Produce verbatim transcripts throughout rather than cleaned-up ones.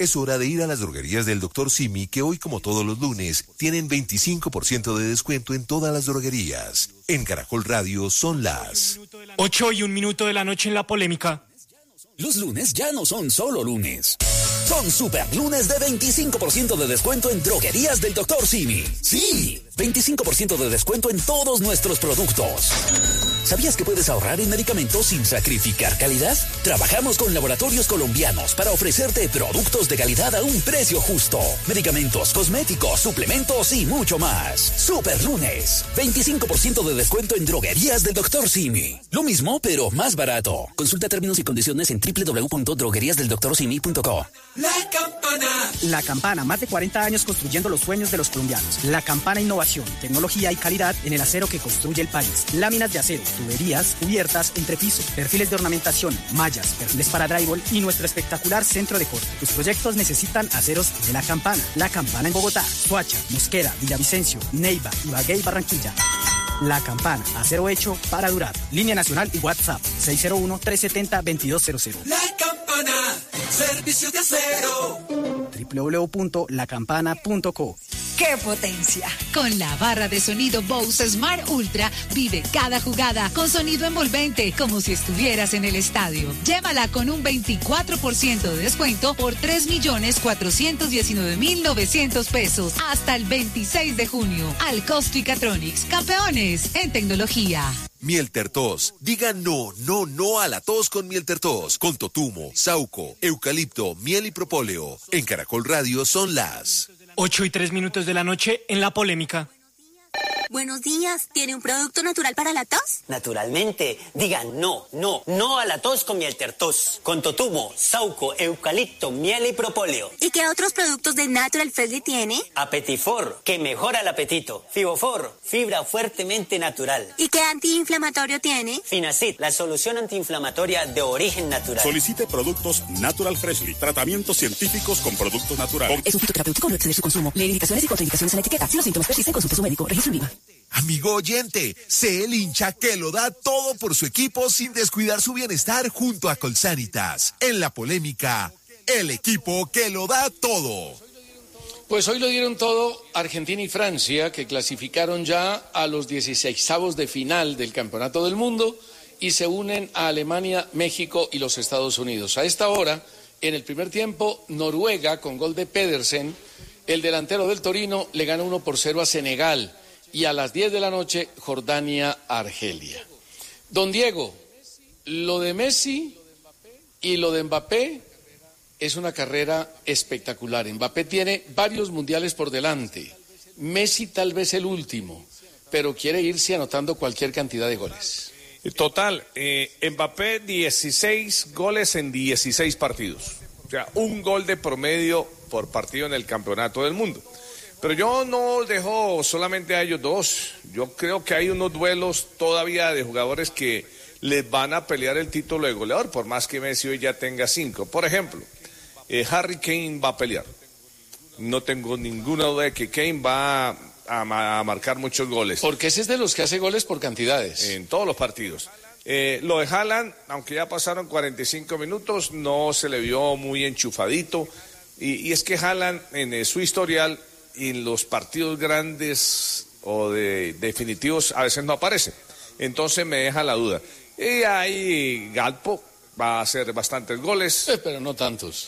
Es hora de ir a las droguerías del doctor Simi, que hoy, como todos los lunes, tienen veinticinco por ciento de descuento en todas las droguerías. En Caracol Radio son las ocho y un minuto de la noche en La Polémica. Los lunes ya no son solo lunes. Son super lunes de veinticinco por ciento de descuento en droguerías del doctor Simi. Sí, veinticinco por ciento de descuento en todos nuestros productos. ¿Sabías que puedes ahorrar en medicamentos sin sacrificar calidad? Trabajamos con laboratorios colombianos para ofrecerte productos de calidad a un precio justo. Medicamentos, cosméticos, suplementos y mucho más. Super lunes, veinticinco por ciento de descuento en droguerías del doctor Simi. Lo mismo, pero más barato. Consulta términos y condiciones en doble u doble u doble u punto droguerías del doctor simi punto co. La Campana. La Campana, más de cuarenta años construyendo los sueños de los colombianos. La Campana, innovación, tecnología y calidad en el acero que construye el país. Láminas de acero, tuberías, cubiertas, entrepiso, perfiles de ornamentación, mallas, perfiles para drywall y nuestro espectacular centro de corte. Tus proyectos necesitan aceros de La Campana. La Campana en Bogotá, Soacha, Mosquera, Villavicencio, Neiva, Ibagué y Barranquilla. La Campana, acero hecho para durar. Línea nacional y WhatsApp seis cero uno, tres siete cero, dos dos cero cero. La Campana, servicios de acero. doble u doble u doble u punto la campana punto co. ¡Qué potencia! Con la barra de sonido Bose Smart Ultra, vive cada jugada con sonido envolvente, como si estuvieras en el estadio. Llévala con un veinticuatro por ciento de descuento por tres millones cuatrocientos diecinueve mil novecientos pesos hasta el veintiséis de junio. Al Costricatronics, campeones en tecnología. Miel Tertos. Diga no, no, no a la tos con Miel Tertos. Con totumo, sauco, eucalipto, miel y propóleo. En Caracol Radio son las ocho y tres minutos de la noche en La Polémica. Buenos días, ¿tiene un producto natural para la tos? Naturalmente, digan no, no, no a la tos con Miel Tertos. Con totumo, sauco, eucalipto, miel y propóleo. ¿Y qué otros productos de Natural Freshly tiene? Apetifor, que mejora el apetito. Fibofor, fibra fuertemente natural. ¿Y qué antiinflamatorio tiene? Finacid, la solución antiinflamatoria de origen natural. Solicite productos Natural Freshly, tratamientos científicos con productos naturales. Es un fitoterapéutico, no exceder su consumo. Lee indicaciones y contraindicaciones en la etiqueta. Si los síntomas persisten, consulte a su médico. Registro en IVA. Amigo oyente, sé el hincha que lo da todo por su equipo sin descuidar su bienestar junto a Colsanitas. En La Polémica, el equipo que lo da todo. Pues hoy lo dieron todo Argentina y Francia, que clasificaron ya a los dieciseisavos de final del Campeonato del Mundo y se unen a Alemania, México y los Estados Unidos. A esta hora, en el primer tiempo, Noruega, con gol de Pedersen, el delantero del Torino, le gana uno por cero a Senegal. Y a las diez de la noche, Jordania-Argelia. Don Diego, lo de Messi y lo de Mbappé es una carrera espectacular. Mbappé tiene varios mundiales por delante. Messi tal vez el último, pero quiere irse anotando cualquier cantidad de goles. Total, eh, Mbappé dieciséis goles en dieciséis partidos. O sea, un gol de promedio por partido en el Campeonato del Mundo. Pero yo no dejo solamente a ellos dos. Yo creo que hay unos duelos todavía de jugadores que les van a pelear el título de goleador, por más que Messi hoy ya tenga cinco. Por ejemplo, eh, Harry Kane va a pelear. No tengo ninguna duda de que Kane va a, a, a marcar muchos goles. Porque ese es de los que hace goles por cantidades. En todos los partidos. Eh, lo de Haaland, aunque ya pasaron cuarenta y cinco minutos, no se le vio muy enchufadito. Y, y es que Haaland, en eh, su historial, y en los partidos grandes o de definitivos a veces no aparece. Entonces me deja la duda. Y ahí Galpo va a hacer bastantes goles. Eh, pero no tantos.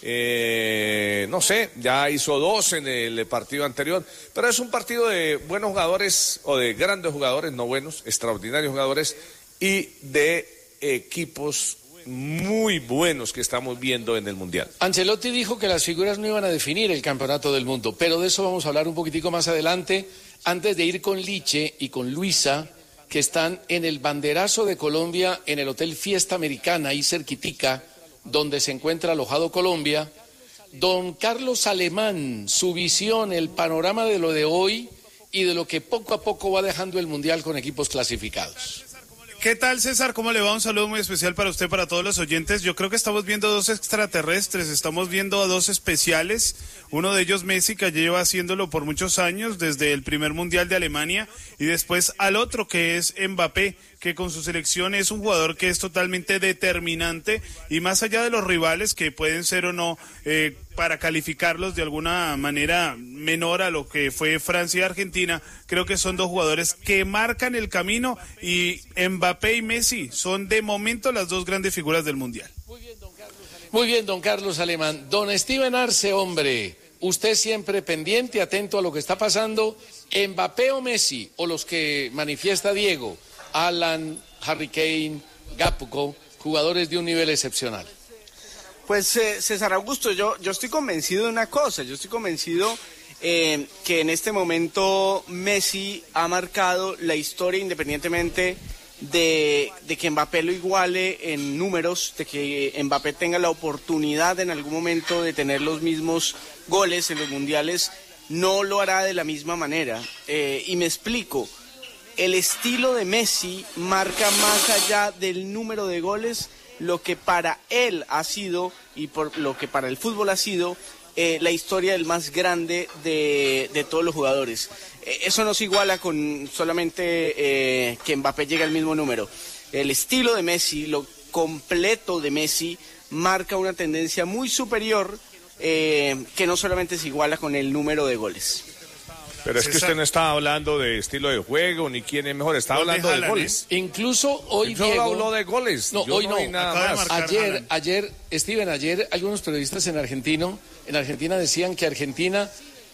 Eh, no sé, ya hizo dos en el partido anterior. Pero es un partido de buenos jugadores o de grandes jugadores, no buenos, extraordinarios jugadores y de equipos muy buenos que estamos viendo en el Mundial. Ancelotti dijo que las figuras no iban a definir el Campeonato del Mundo, pero de eso vamos a hablar un poquitico más adelante, antes de ir con Liche y con Luisa, que están en el banderazo de Colombia, en el Hotel Fiesta Americana, ahí cerquitica, donde se encuentra alojado Colombia. Don Carlos Alemán, su visión, el panorama de lo de hoy y de lo que poco a poco va dejando el Mundial con equipos clasificados. ¿Qué tal, César? ¿Cómo le va? Un saludo muy especial para usted, para todos los oyentes. Yo creo que estamos viendo dos extraterrestres, estamos viendo a dos especiales. Uno de ellos Messi, que lleva haciéndolo por muchos años, desde el primer Mundial de Alemania, y después al otro que es Mbappé, que con su selección es un jugador que es totalmente determinante y más allá de los rivales que pueden ser o no eh, para calificarlos de alguna manera menor a lo que fue Francia y Argentina, creo que son dos jugadores que marcan el camino y Mbappé y Messi son de momento las dos grandes figuras del Mundial. Muy bien, don Carlos Alemán. Don Steven Arce, hombre, usted siempre pendiente, atento a lo que está pasando. Mbappé o Messi, o los que manifiesta Diego, Alan, Harry Kane, Gakpo, jugadores de un nivel excepcional. Pues eh, César Augusto, yo, yo estoy convencido de una cosa, yo estoy convencido eh, que en este momento Messi ha marcado la historia independientemente de, de que Mbappé lo iguale en números, de que Mbappé tenga la oportunidad en algún momento de tener los mismos goles en los mundiales, no lo hará de la misma manera. Eh, y me explico, el estilo de Messi marca más allá del número de goles lo que para él ha sido y por lo que para el fútbol ha sido eh, la historia del más grande de, de todos los jugadores. Eh, eso no se iguala con solamente eh, que Mbappé llegue al mismo número. El estilo de Messi, lo completo de Messi, marca una tendencia muy superior eh, que no solamente se iguala con el número de goles. Pero es que usted no está hablando de estilo de juego, ni quién es mejor, está hablando de goles. Incluso hoy Solo Diego... habló de goles. No, Yo hoy no. no. Hay nada más. Ayer, ayer, Steven, ayer algunos periodistas en Argentino, en Argentina decían que Argentina,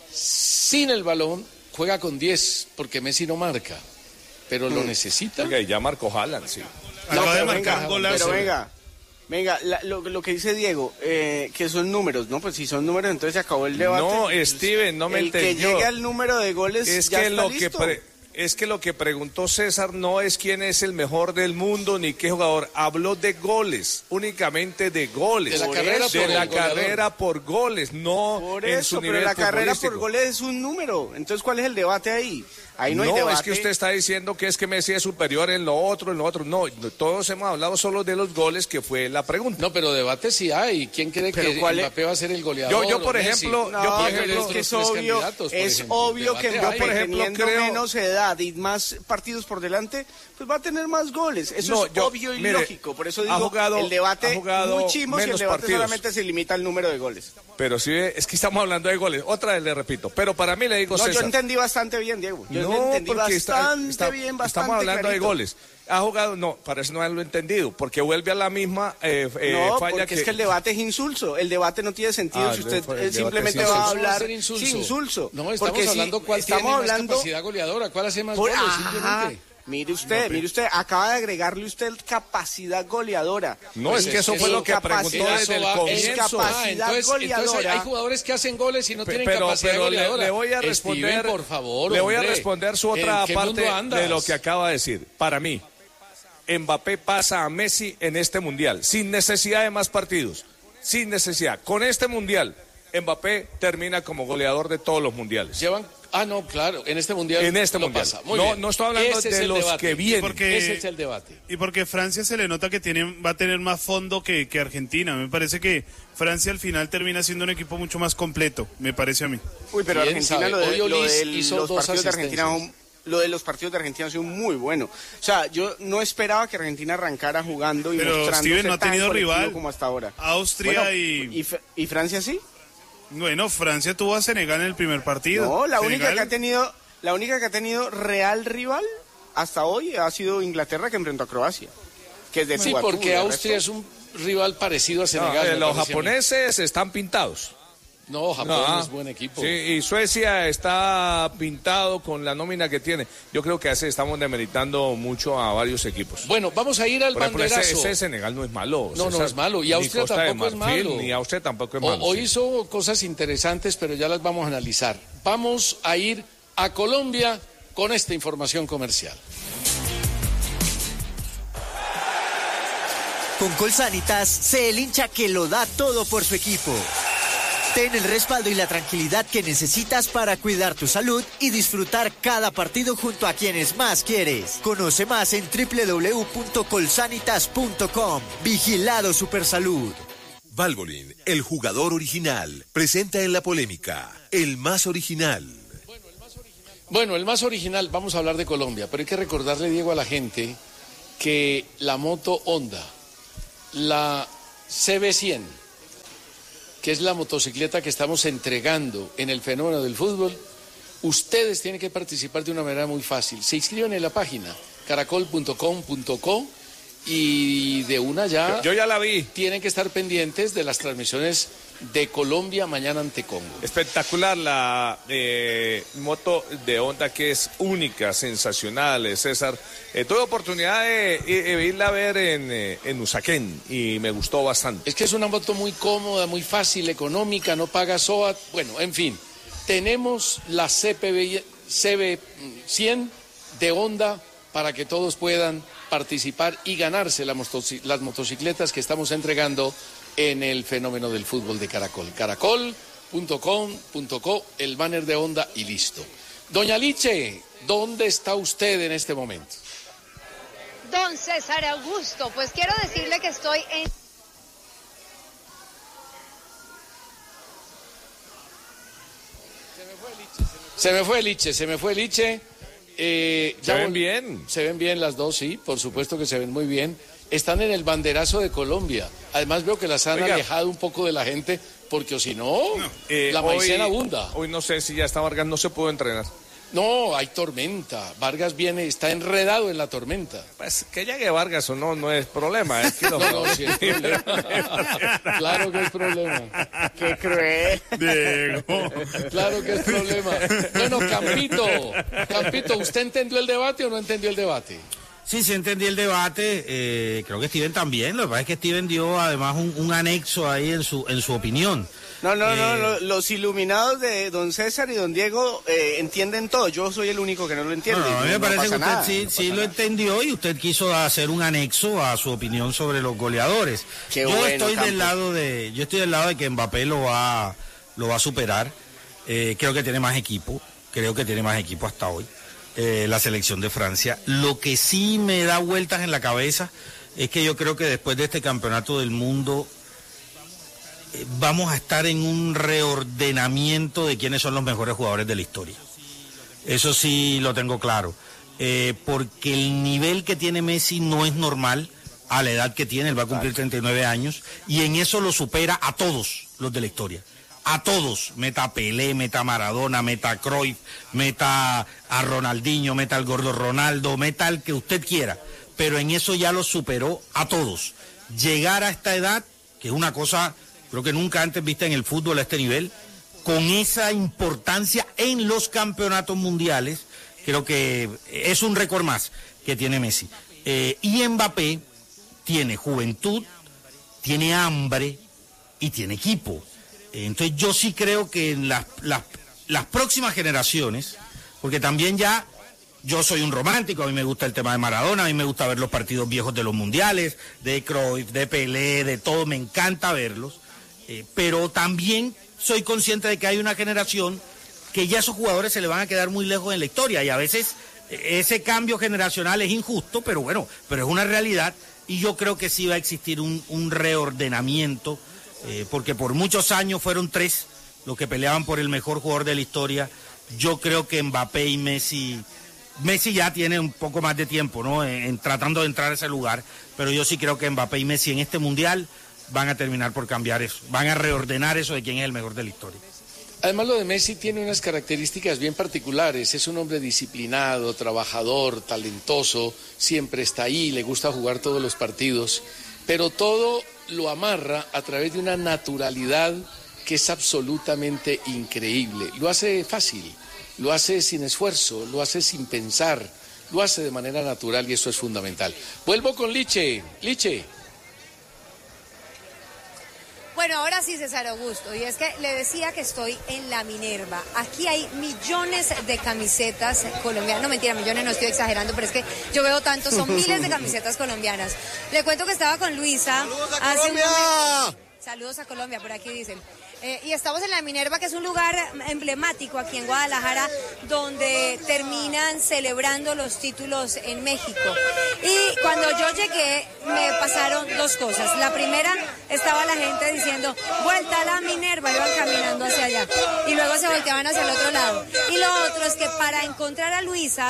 sin el balón, juega con diez, porque Messi no marca. Pero mm. lo necesita. Oiga, y ya marcó Haaland, sí. No, Acaba de marcar un golazo. Pero venga, venga, la, lo, lo que dice Diego, eh, que son números, ¿no? Pues si son números, entonces se acabó el debate. No, Steven, no me el entendió. El que llegue al número de goles es ya que está lo listo. que pre Es que lo que preguntó César no es quién es el mejor del mundo ni qué jugador. Habló de goles, únicamente de goles. De la carrera, de por, la carrera por goles, no por en eso, su nivel pero la carrera por futbolístico. goles es un número. Entonces, ¿cuál es el debate ahí? Ahí no, no hay debate. es que usted está diciendo que es que Messi es superior en lo otro, en lo otro. No, todos hemos hablado solo de los goles, que fue la pregunta. No, pero debate sí hay. ¿Quién cree que Mbappé es? va a ser el goleador? Yo, yo por ejemplo, no, yo por ejemplo, es que es obvio, es ejemplo, obvio que Mbappé, por ejemplo, teniendo creo... menos edad y más partidos por delante, pues va a tener más goles. Eso no, es yo, obvio y mire, lógico. Por eso digo, jugado, el debate muy chimo si el debate partidos. solamente se limita al número de goles. Pero sí, es que estamos hablando de goles. Otra vez le repito, pero para mí le digo no, César. yo entendí bastante bien, Diego. Yo no, entendí bastante está, está, bien, bastante estamos hablando clarito. de goles. Ha jugado, no, parece no haberlo entendido, porque vuelve a la misma eh, eh, no, falla porque que... es que el debate es insulso. El debate no tiene sentido ah, si usted el, el simplemente es va a hablar sin insulso. sin insulso. No, estamos porque hablando si cuál estamos tiene hablando... más capacidad goleadora, cuál hace más Por... goles, Ajá. simplemente. Mire usted, no, mire usted, acaba de agregarle usted capacidad goleadora. No, pues es que eso fue lo que preguntó desde el comienzo. Capacidad ah, entonces, goleadora. Entonces hay jugadores que hacen goles y no tienen pero, capacidad pero goleadora. Le, le voy a responder, Steven, por favor, le voy hombre, a responder su otra parte de lo que acaba de decir. Para mí, Mbappé pasa a Messi en este mundial, sin necesidad de más partidos, sin necesidad. Con este mundial, Mbappé termina como goleador de todos los mundiales. Llevan Ah, no, claro, en este mundial En este lo mundial. pasa. Muy no, bien. no estoy hablando Ese de los debate. que vienen. Porque, Ese es el debate. Y porque Francia se le nota que tiene, va a tener más fondo que, que Argentina. Me parece que Francia al final termina siendo un equipo mucho más completo, me parece a mí. Uy, pero ¿Quién Argentina sabe? lo de, Hoy lo Olis de hizo los dos partidos de Argentina asistencias. lo de los partidos de Argentina ha sido muy bueno. O sea, yo no esperaba que Argentina arrancara jugando y pero mostrándose Steven no ha tan tenido rival como hasta ahora. Austria bueno, y... y... ¿Y Francia sí? Bueno, Francia tuvo a Senegal en el primer partido. No, la Senegal... única que ha tenido... La única que ha tenido real rival hasta hoy ha sido Inglaterra, que enfrentó a Croacia. Que es de sí, Tuatú, porque de Austria resto. es un rival parecido a Senegal. No, eh, los japoneses están pintados. No, Japón no, es buen equipo. Sí, y Suecia está pintado con la nómina que tiene. Yo creo que así estamos demeritando mucho a varios equipos. Bueno, vamos a ir al Por ejemplo, banderazo. ese, ese Senegal no es malo. No, César, no es malo. Y Austria tampoco Marfil, es malo. Ni Austria tampoco es o, malo. Hoy sí. hizo cosas interesantes, pero ya las vamos a analizar. Vamos a ir a Colombia con esta información comercial. Con Colsanitas, sé el hincha que lo da todo por su equipo. Ten el respaldo y la tranquilidad que necesitas para cuidar tu salud y disfrutar cada partido junto a quienes más quieres. Conoce más en doble u doble u doble u punto colsanitas punto com. Vigilado Supersalud. Valvoline, el jugador original, presenta en la polémica, el más original. Bueno, el más original, vamos a hablar de Colombia, pero hay que recordarle, Diego, a la gente que la moto Honda, la C B cien, que es la motocicleta que estamos entregando en el fenómeno del fútbol, ustedes tienen que participar de una manera muy fácil. Se inscriben en la página caracol punto com punto co y de una ya... Yo, yo ya la vi. Tienen que estar pendientes de las transmisiones de Colombia mañana ante Congo. Espectacular la eh, moto de Honda, que es única, sensacional, César. Eh, tuve oportunidad de, de irla a ver en, eh, en Usaquén y me gustó bastante. Es que es una moto muy cómoda, muy fácil, económica, no paga S O A T. Bueno, en fin, tenemos la C B cien de Honda para que todos puedan participar y ganarse la motoci- las motocicletas que estamos entregando en el fenómeno del fútbol de Caracol. caracol punto com punto co, el banner de Honda y listo. Doña Liche, ¿dónde está usted en este momento? Don César Augusto, pues quiero decirle que estoy en... Se me fue Liche, se me fue Liche. Eh, ¿Se ven bien? Se ven bien las dos, sí, por supuesto que se ven muy bien. Están en el banderazo de Colombia. Además veo que las han Oiga. alejado un poco de la gente, porque o si no, Eh, la maicena hoy, abunda. Hoy no sé si ya está Vargas, no se pudo entrenar. No, hay tormenta. Vargas viene, está enredado en la tormenta. Pues que llegue Vargas o no, no es problema. Es que lo... No, no, sí es problema. Claro que es problema. ¡Qué cruel! Diego. Claro que es problema. Bueno, Campito, Campito, ¿usted entendió el debate o no entendió el debate? Sí, sí entendí el debate, eh, creo que Steven también, lo que pasa es que Steven dio además un, un anexo ahí en su en su opinión. No, no, Eh, no, lo- los iluminados de don César y don Diego eh, entienden todo, yo soy el único que no lo entiende. No, no, a mí y me no parece pasa que usted nada, sí, no sí pasa lo nada. entendió y usted quiso hacer un anexo a su opinión sobre los goleadores. Qué yo bueno, estoy Campos. del lado de, yo estoy del lado de que Mbappé lo va, lo va a superar. Eh, creo que tiene más equipo, creo que tiene más equipo hasta hoy. Eh, la selección de Francia. Lo que sí me da vueltas en la cabeza es que yo creo que después de este campeonato del mundo eh, vamos a estar en un reordenamiento de quiénes son los mejores jugadores de la historia. Eso sí lo tengo claro. Eh, porque el nivel que tiene Messi no es normal a la edad que tiene, él va a cumplir treinta y nueve años, y en eso lo supera a todos los de la historia. A todos, meta a Pelé, meta a Maradona, meta a Cruyff, meta a Ronaldinho, meta al gordo Ronaldo, meta al que usted quiera, pero en eso ya lo superó a todos. Llegar a esta edad, que es una cosa, creo que nunca antes vista en el fútbol a este nivel, con esa importancia en los campeonatos mundiales, creo que es un récord más que tiene Messi. Eh, y Mbappé tiene juventud, tiene hambre y tiene equipo. Entonces yo sí creo que en las, las, las próximas generaciones, porque también ya yo soy un romántico, a mí me gusta el tema de Maradona, a mí me gusta ver los partidos viejos de los mundiales, de Cruyff, de Pelé, de todo, me encanta verlos, eh, pero también soy consciente de que hay una generación que ya esos jugadores se le van a quedar muy lejos en la historia y a veces eh, ese cambio generacional es injusto, pero bueno, pero es una realidad y yo creo que sí va a existir un, un reordenamiento. Eh, porque por muchos años fueron tres los que peleaban por el mejor jugador de la historia. Yo creo que Mbappé y Messi, Messi ya tiene un poco más de tiempo, ¿no? En, en tratando de entrar a ese lugar, pero yo sí creo que Mbappé y Messi en este mundial van a terminar por cambiar eso, van a reordenar eso de quién es el mejor de la historia. Además, lo de Messi tiene unas características bien particulares. Es un hombre disciplinado, trabajador, talentoso, siempre está ahí, le gusta jugar todos los partidos, pero todo lo amarra a través de una naturalidad que es absolutamente increíble. Lo hace fácil, lo hace sin esfuerzo, lo hace sin pensar, lo hace de manera natural y eso es fundamental. Vuelvo con Liche. Liche. Bueno, ahora sí, César Augusto, y es que le decía que estoy en la Minerva. Aquí hay millones de camisetas colombianas. No, mentira, millones, no estoy exagerando, pero es que yo veo tanto, son miles de camisetas colombianas. Le cuento que estaba con Luisa. ¡Saludos a hace Colombia! un momento. Saludos a Colombia, por aquí dicen. Eh, y estamos en la Minerva, que es un lugar emblemático aquí en Guadalajara, donde terminan celebrando los títulos en México. Y cuando yo llegué, me pasaron dos cosas. La primera, estaba la gente diciendo, vuelta a la Minerva, iban caminando hacia allá. Y luego se volteaban hacia el otro lado. Y lo otro es que para encontrar a Luisa,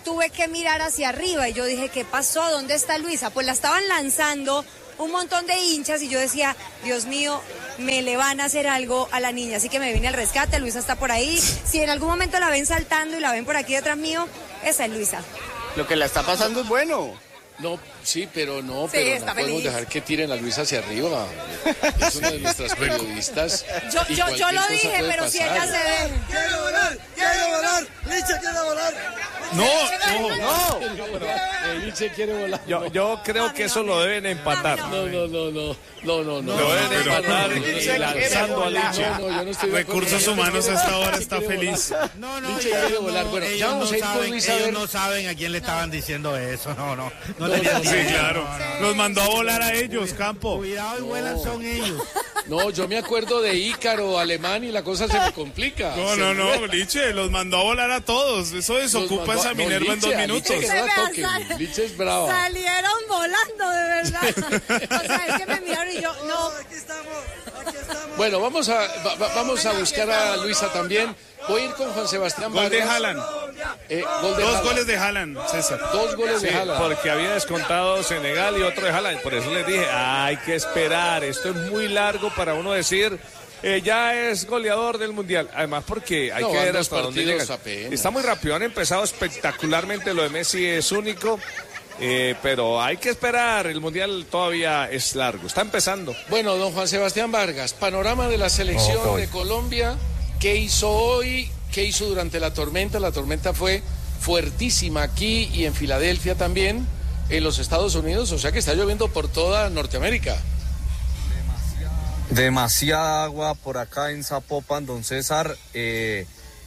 tuve que mirar hacia arriba y yo dije, ¿qué pasó? ¿Dónde está Luisa? Pues la estaban lanzando un montón de hinchas y yo decía, Dios mío, me le van a hacer algo a la niña. Así que me vine al rescate, Luisa está por ahí. Si en algún momento la ven saltando y la ven por aquí detrás mío, esa es Luisa. Lo que la está pasando es bueno. No, sí, pero no, Sí, pero está no podemos feliz. dejar que tiren a Luisa hacia arriba. Es una de nuestras periodistas. Yo, y yo, yo cualquier lo cosa dije, puede pero si pasar. ella se ve. ¡Quiere volar! ¡Quiere volar! ¡Licha quiere volar! No, no, no. El Liche quiere volar. Yo, yo creo que eso lo deben empatar. No, no, no, no, no, no, no. Lo deben Pero- empatar pero- y lanzando a Liche. No, no, yo no estoy de acuerdo. Recursos humanos a esta hora está feliz. No, no, Liche ellos quiere no, volar. Bueno, ya ellos vamos no a ir con saben, Luisa a ellos ver. no saben a quién le estaban diciendo eso, no, no. No, le Sí, claro. Los mandó a volar a ellos, Campo. Cuidado y vuelan son ellos. No, yo me acuerdo de Ícaro, alemán, y la cosa se me complica. No, Se no, no, vuela. Liche, los mandó a volar a todos. Eso desocupa Los esa mandó- no, Minerva en dos Liche, a minutos. Liche que no la toquen. Liche es brava. Salieron volando, de verdad. O sea, es que me miraron y yo, no. Aquí estamos, aquí estamos. Bueno, vamos a, va- va- vamos a buscar a Luisa también. Voy a ir con Juan Sebastián Gol de Vargas. Haaland. Eh, gol de Dos Haaland. goles de Haaland, César. Dos goles Sí, de Haaland. porque había descontado Senegal y otro de Haaland. Por eso les dije, hay que esperar. Esto es muy largo para uno decir, eh, ya es goleador del Mundial. Además, porque hay No, que van ver dos hasta dónde partidos llega. apenas. Está muy rápido, han empezado espectacularmente. Lo de Messi es único. Eh, pero hay que esperar, el Mundial todavía es largo, está empezando. Bueno, don Juan Sebastián Vargas, panorama de la selección Oh, de Colombia. ¿Qué hizo hoy? ¿Qué hizo durante la tormenta? La tormenta fue fuertísima aquí y en Filadelfia también, en los Estados Unidos. O sea que está lloviendo por toda Norteamérica. Demasiada agua por acá en Zapopan, don César. Eh,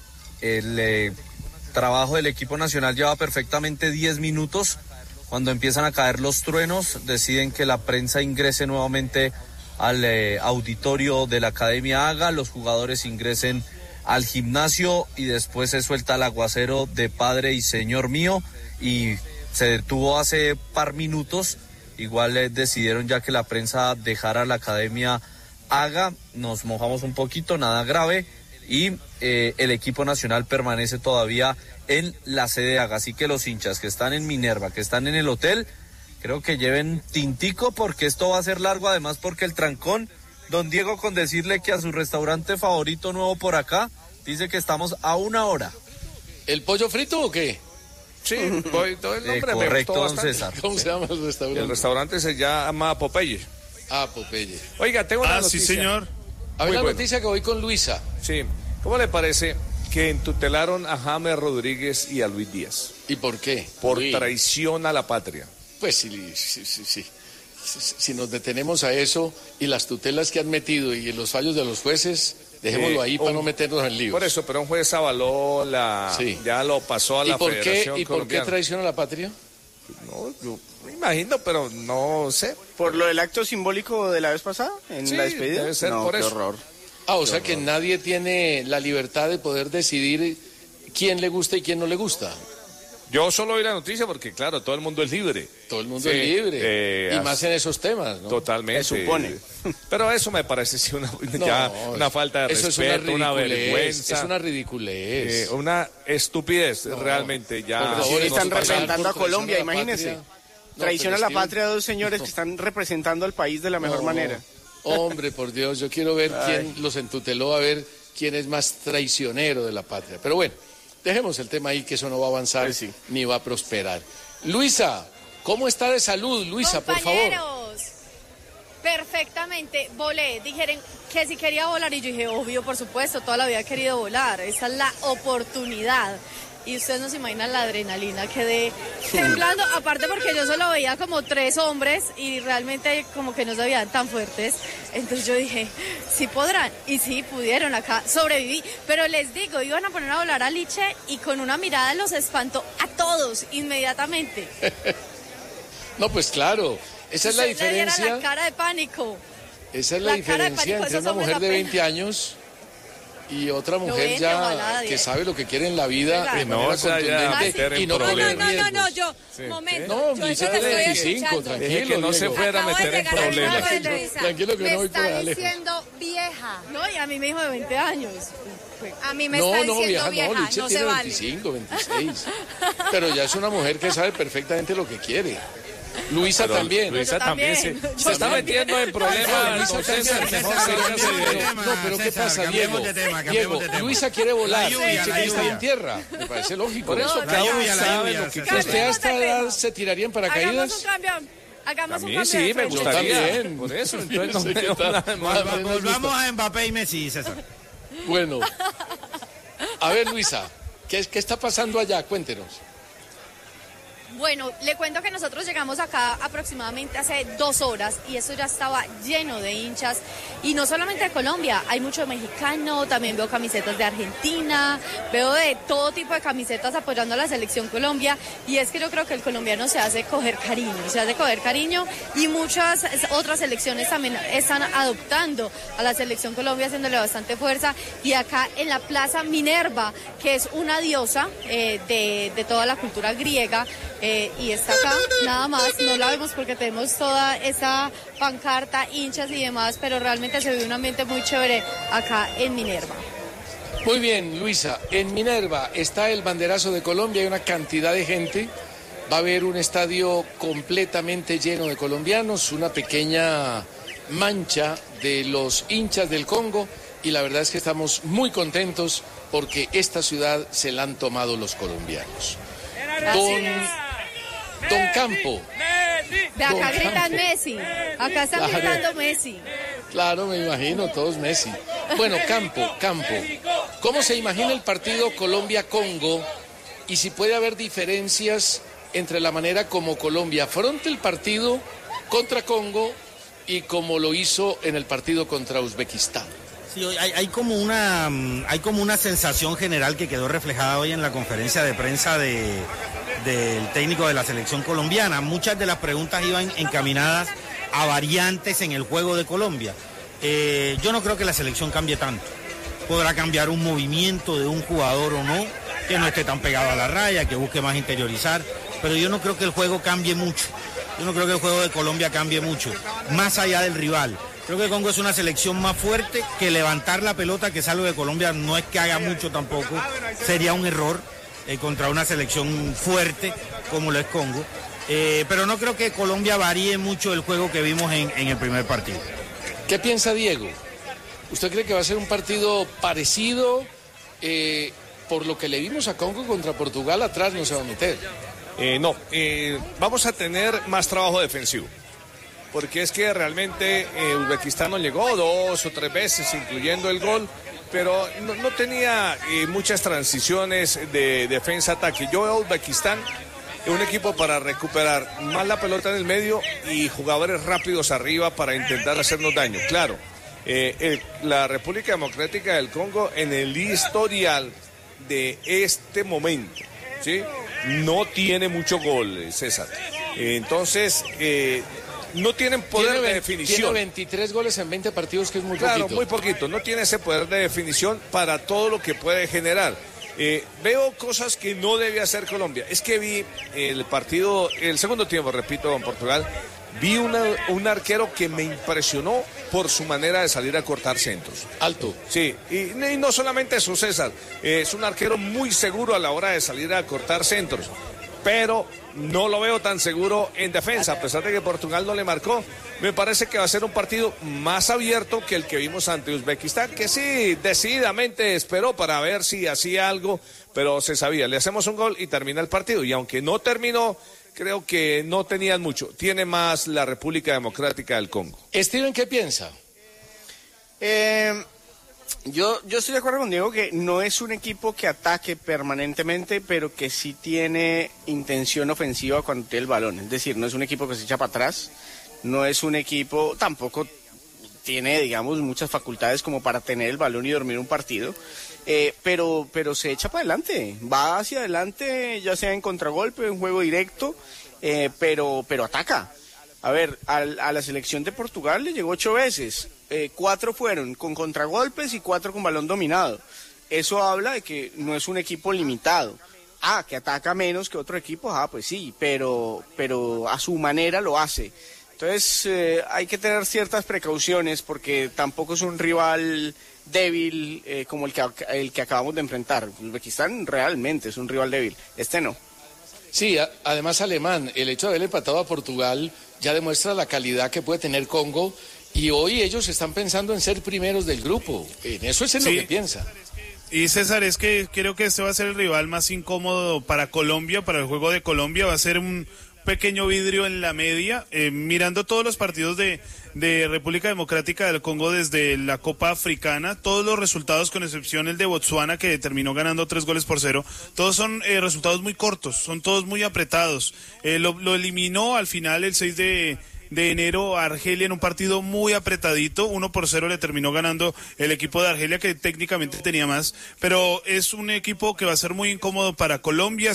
el eh, trabajo del equipo nacional lleva perfectamente diez minutos. Cuando empiezan a caer los truenos, deciden que la prensa ingrese nuevamente al eh, auditorio de la Academia Haga, los jugadores ingresen al gimnasio y después se suelta el aguacero de Padre y Señor mío, y se detuvo hace par minutos. Igual eh, decidieron ya que la prensa dejara la Academia Haga, nos mojamos un poquito, nada grave, y eh, el equipo nacional permanece todavía en la sede Haga, así que los hinchas que están en Minerva, que están en el hotel, creo que lleven tintico porque esto va a ser largo, además porque el trancón, don Diego, con decirle que a su restaurante favorito nuevo por acá, dice que estamos a una hora. ¿El pollo frito o qué? Sí, voy, todo el nombre Eh, me correcto, gustó don bastante. César. ¿Cómo se llama el El restaurante? restaurante se llama Popeye. Ah, Popeye. Oiga, tengo una Ah, sí, noticia. señor. A ver Muy la bueno. noticia que voy con Luisa. Sí, ¿cómo le parece que entutelaron a James Rodríguez y a Luis Díaz ¿Y por qué? por Uy, traición a la patria? Pues sí, sí, sí, sí. Si- Si nos detenemos a eso y las tutelas que han metido y los fallos de los jueces, dejémoslo Eh, ahí para un- no meternos en líos. Por eso, pero un juez avaló la... Sí. Ya lo pasó a ¿Y la por qué, Federación ¿y por qué Colombiana. traición a la patria? No, yo me imagino, pero no sé. ¿Por lo del acto simbólico de la vez pasada? ¿En Sí, la despedida? debe ser no, por qué eso. horror. Ah, o sea que nadie tiene la libertad de poder decidir quién le gusta y quién no le gusta. Yo solo oí la noticia porque, claro, todo el mundo es libre. Todo el mundo Sí, es libre. eh, y as- más en esos temas, ¿no? Totalmente. Se supone. Pero eso me parece sí, una, No, ya una falta de eso es respeto, una, ridiculez, vergüenza. Es una ridiculez. eh, una estupidez, No, realmente. Ya. por Pero favor, sí nos están pagan representando a por traición Colombia, a la imagínese. patria. No, Traición pero a la Steven, patria de dos señores que están representando al país de la mejor no. manera. Hombre, por Dios, yo quiero ver Ay. quién los entuteló, a ver quién es más traicionero de la patria. Pero bueno, dejemos el tema ahí, que eso no va a avanzar Pues sí. ni va a prosperar. Luisa, ¿cómo está de salud, Luisa, por favor? Compañeros, perfectamente, volé. Dijeron que si quería volar y yo dije, obvio, por supuesto, toda la vida he querido volar. Esta es la oportunidad. Y ustedes no se imaginan la adrenalina, quedé temblando, aparte porque yo solo veía como tres hombres y realmente como que no se veían tan fuertes. Entonces yo dije, sí podrán, y sí pudieron, acá sobreviví. Pero les digo, iban a poner a volar a Liche y con una mirada los espantó a todos inmediatamente. No, pues claro, esa es la Ustedes le vieran diferencia. la cara de pánico. Esa es la, la cara de diferencia pánico de entre esos una hombres mujer de apenas. veinte años Y otra mujer noventa, ya ojalá, que diez. sabe lo que quiere en la vida Exacto. de Que no manera se vaya a contundente meter en y no No, problemas. no, no, no, no, yo, Sí. momento. No, yo Luisa eso te de estoy veinticinco, escuchando. tranquilo. Dije que no se Diego. fuera a Acabo de meter en llegar al problemas. trabajo de Televisa. Tranquilo que me no voy está por allá lejos. diciendo vieja. No, y a mí me dijo de veinte años. A mí me No, está no, diciendo vieja, vieja, no, Licha no se tiene vale. veinticinco, veintiséis. Pero ya es una mujer que sabe perfectamente lo que quiere. Luisa Pero también. Luisa también, también. se, Yo se está también. metiendo en problemas. Luisa César, también. mejor sálgase de- No, pero ¿qué César, pasa, cambiemos Diego? de tema, cambiemos Diego, de tema. Luisa quiere volar. La lluvia, Dice la que está lluvia. en tierra. Me parece lógico. Por eso No, cada la uno lluvia, la sabe lluvia, lo que sí. quiere. ¿Usted a esta Cambiemos de edad tema. se tiraría en Hagamos un paracaídas? cambio. Hagamos A un mí cambio sí, de me frente. Yo gustaría. también. Por eso, entonces no Sí, ¿qué veo tal? nada Más malo. o menos Volvamos gusta. a Mbappé y Messi, César. Bueno. A ver, Luisa, ¿qué, qué está pasando allá? Cuéntenos. Bueno, le cuento que nosotros llegamos acá aproximadamente hace dos horas y eso ya estaba lleno de hinchas. Y no solamente de Colombia, hay mucho mexicano, también veo camisetas de Argentina, veo de todo tipo de camisetas apoyando a la selección Colombia. Y es que yo creo que el colombiano se hace coger cariño, se hace coger cariño y muchas otras selecciones también están adoptando a la selección Colombia, haciéndole bastante fuerza. Y acá en la Plaza Minerva, que es una diosa eh, de, de toda la cultura griega, Eh, y está acá, nada más, no la vemos porque tenemos toda esa pancarta, hinchas y demás, pero realmente se ve un ambiente muy chévere acá en Minerva. Muy bien, Luisa. En Minerva está el banderazo de Colombia, hay una cantidad de gente. Va a haber un estadio completamente lleno de colombianos, una pequeña mancha de los hinchas del Congo y la verdad es que estamos muy contentos porque esta ciudad se la han tomado los colombianos. Don, Don Campo. De acá Don gritan Campo. Messi, acá están Claro. gritando Messi. Claro, me imagino, todos Messi. Bueno, Campo, Campo. ¿Cómo se imagina el partido Colombia-Congo? Y si puede haber diferencias entre la manera como Colombia afronta el partido contra Congo y como lo hizo en el partido contra Uzbekistán. Sí, hay, hay como una mm, hay como una sensación general que quedó reflejada hoy en la conferencia de prensa de, del técnico de la selección colombiana. Muchas de las preguntas iban encaminadas a variantes en el juego de Colombia. Eh, yo no creo que la selección cambie tanto. Podrá cambiar un movimiento de un jugador o no, que no esté tan pegado a la raya, que busque más interiorizar, pero yo no creo que el juego cambie mucho. Yo no creo que el juego de Colombia cambie mucho, más allá del rival. Creo que Congo es una selección más fuerte, que levantar la pelota, que es algo de Colombia, no es que haga mucho tampoco, sería un error eh, contra una selección fuerte como lo es Congo. Eh, pero no creo que Colombia varíe mucho el juego que vimos en, en el primer partido. ¿Qué piensa Diego? ¿Usted cree que va a ser un partido parecido? Eh, por lo que le vimos a Congo contra Portugal, atrás no se va a meter. Eh, no, eh, vamos a tener más trabajo defensivo. Porque es que realmente eh, Uzbekistán no llegó dos o tres veces, incluyendo el gol, pero no, no tenía eh, muchas transiciones de defensa-ataque. Yo veo a Uzbekistán un equipo para recuperar más la pelota en el medio y jugadores rápidos arriba para intentar hacernos daño. Claro, eh, el- la República Democrática del Congo en el historial de este momento, ¿sí? No tiene mucho gol, eh, César. Eh, entonces, eh, no tienen poder Tiene de ve- definición. Tiene veintitrés goles en veinte partidos, que es muy Claro, poquito. muy poquito. No tiene ese poder de definición para todo lo que puede generar. Eh, veo cosas que no debe hacer Colombia. Es que vi el partido, el segundo tiempo, repito, con Portugal, vi una, un arquero que me impresionó por su manera de salir a cortar centros. Alto. Sí, y, y no solamente eso, César. Eh, es un arquero muy seguro a la hora de salir a cortar centros. Pero no lo veo tan seguro en defensa, a pesar de que Portugal no le marcó. Me parece que va a ser un partido más abierto que el que vimos ante Uzbekistán, que sí, decididamente esperó para ver si hacía algo, pero se sabía, le hacemos un gol y termina el partido. Y aunque no terminó, creo que no tenían mucho. Tiene más la República Democrática del Congo. Steven, ¿qué piensa? Eh, yo, yo estoy de acuerdo con Diego que no es un equipo que ataque permanentemente, pero que sí tiene intención ofensiva cuando tiene el balón. Es decir, no es un equipo que se echa para atrás, no es un equipo, tampoco tiene, digamos, muchas facultades como para tener el balón y dormir un partido, eh, pero, pero se echa para adelante, va hacia adelante, ya sea en contragolpe, en juego directo, eh, pero, pero ataca. A ver, a, a la selección de Portugal le llegó ocho veces, eh, cuatro fueron con contragolpes y cuatro con balón dominado. Eso habla de que no es un equipo limitado. Ah, que ataca menos que otro equipo, ah, pues sí, pero, pero a su manera lo hace. Entonces eh, hay que tener ciertas precauciones porque tampoco es un rival débil eh, como el que, el que acabamos de enfrentar. Uzbekistán realmente es un rival débil, este no. Sí, a, además Alemán, el hecho de haber empatado a Portugal ya demuestra la calidad que puede tener Congo y hoy ellos están pensando en ser primeros del grupo. En eso es en sí. Lo que piensa. Y César, es que creo que este va a ser el rival más incómodo para Colombia, para el juego de Colombia. Va a ser un pequeño vidrio en la media. Eh, mirando todos los partidos de, de República Democrática del Congo desde la Copa Africana, todos los resultados, con excepción el de Botsuana, que terminó ganando tres goles por cero, todos son eh, resultados muy cortos, son todos muy apretados. Eh, lo, lo eliminó al final el seis de enero a Argelia en un partido muy apretadito, uno por cero le terminó ganando el equipo de Argelia, que técnicamente tenía más, pero es un equipo que va a ser muy incómodo para Colombia.